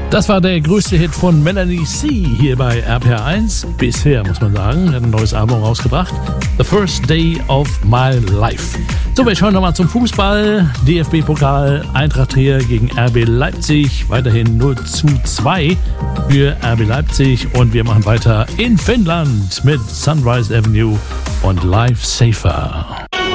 Das war der größte Hit von Melanie C. hier bei RPR1. Bisher, muss man sagen. Hat ein neues Album rausgebracht. The First Day of My Life. So, wir schauen nochmal zum Fußball. DFB-Pokal, Eintracht Trier gegen RB Leipzig. Weiterhin 0:2 für RB Leipzig. Und wir machen weiter in Finnland mit Sunrise Avenue und Life Safer.